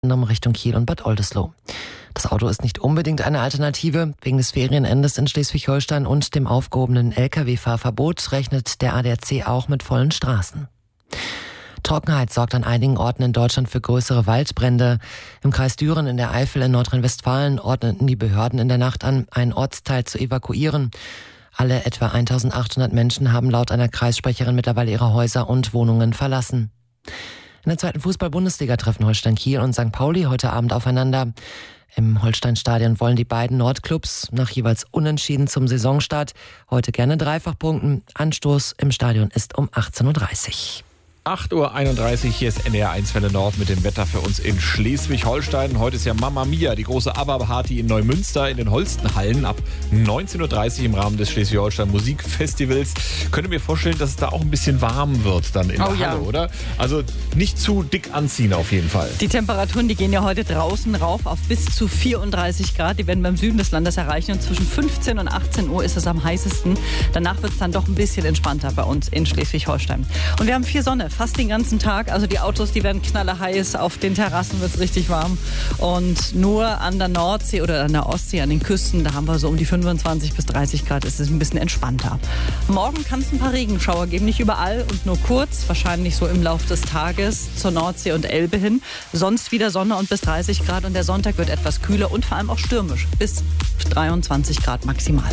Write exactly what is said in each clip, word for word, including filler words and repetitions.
Richtung Kiel und Bad Oldesloe. Das Auto ist nicht unbedingt eine Alternative. Wegen des Ferienendes in Schleswig-Holstein und dem aufgehobenen L K W-Fahrverbot rechnet der A D A C auch mit vollen Straßen. Trockenheit sorgt an einigen Orten in Deutschland für größere Waldbrände. Im Kreis Düren in der Eifel in Nordrhein-Westfalen ordneten die Behörden in der Nacht an, einen Ortsteil zu evakuieren. Alle etwa eintausendachthundert Menschen haben laut einer Kreissprecherin mittlerweile ihre Häuser und Wohnungen verlassen. In der zweiten Fußball-Bundesliga treffen Holstein Kiel und Sankt Pauli heute Abend aufeinander. Im Holstein-Stadion wollen die beiden Nordclubs nach jeweils Unentschieden zum Saisonstart heute gerne dreifach punkten. Anstoß im Stadion ist um achtzehn Uhr dreißig. acht Uhr einunddreißig, hier ist N D R eins Welle Nord mit dem Wetter für uns in Schleswig-Holstein. Heute ist ja Mamma Mia, die große ABBA-Party in Neumünster in den Holstenhallen ab neunzehn Uhr dreißig im Rahmen des Schleswig-Holstein Musikfestivals. Könnt ihr mir vorstellen, dass es da auch ein bisschen warm wird dann in oh, der ja. Halle, oder? Also nicht zu dick anziehen auf jeden Fall. Die Temperaturen, die gehen ja heute draußen rauf auf bis zu vierunddreißig Grad. Die werden beim Süden des Landes erreichen und zwischen fünfzehn und achtzehn Uhr ist es am heißesten. Danach wird es dann doch ein bisschen entspannter bei uns in Schleswig-Holstein. Und wir haben viel Sonne. Fast den ganzen Tag. Also die Autos, die werden knallerheiß. Auf den Terrassen wird es richtig warm. Und nur an der Nordsee oder an der Ostsee, an den Küsten, da haben wir so um die fünfundzwanzig bis dreißig Grad. Ist es ein bisschen entspannter. Morgen kann es ein paar Regenschauer geben. Nicht überall und nur kurz. Wahrscheinlich so im Laufe des Tages zur Nordsee und Elbe hin. Sonst wieder Sonne und bis dreißig Grad. Und der Sonntag wird etwas kühler und vor allem auch stürmisch. Bis dreiundzwanzig Grad maximal.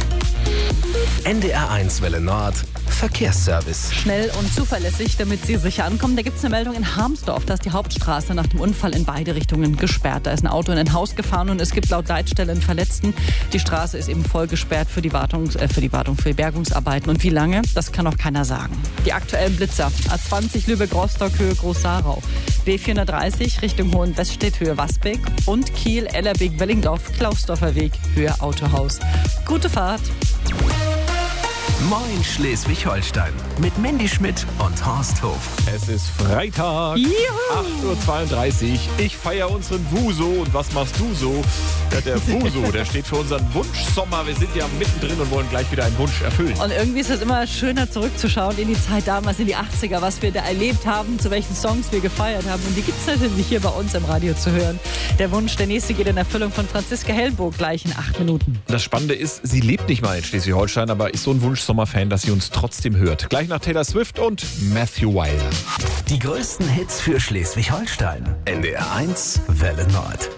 N D R eins Welle Nord Verkehrsservice. Schnell und zuverlässig, damit Sie sicher ankommen. Da gibt es eine Meldung in Harmsdorf, da ist die Hauptstraße nach dem Unfall in beide Richtungen gesperrt. Da ist ein Auto in ein Haus gefahren und es gibt laut Leitstelle einen Verletzten. Die Straße ist eben voll gesperrt für die Wartung, äh, für die Wartung, für die Bergungsarbeiten. Und wie lange, das kann auch keiner sagen. Die aktuellen Blitzer. A zwanzig Lübeck-Rostock, Höhe Groß-Sarau. B vierhundertdreißig Richtung Hohenweststedt, Höhe Wasbeck. Und Kiel, Ellerbeek-Wellingdorf, Klausdorfer Weg, Höhe Autohaus. Gute Fahrt. Moin Schleswig-Holstein mit Mandy Schmidt und Horst Hof. Es ist Freitag, Juhu. acht Uhr zweiunddreißig. Ich feiere unseren Wuso. Und was machst du so? Ja, der Wuso, der steht für unseren Wunschsommer. Wir sind ja mittendrin und wollen gleich wieder einen Wunsch erfüllen. Und irgendwie ist es immer schöner zurückzuschauen in die Zeit damals, in die achtziger, was wir da erlebt haben, zu welchen Songs wir gefeiert haben. Und die gibt es natürlich hier bei uns im Radio zu hören. Der Wunsch, der nächste geht in Erfüllung von Franziska Hellburg gleich in acht Minuten. Das Spannende ist, sie lebt nicht mal in Schleswig-Holstein, aber ist so ein Wunschsommerfan, dass sie uns trotzdem hört. Gleich nach Taylor Swift und Matthew Wilder. Die größten Hits für Schleswig-Holstein. N D R eins Welle Nord.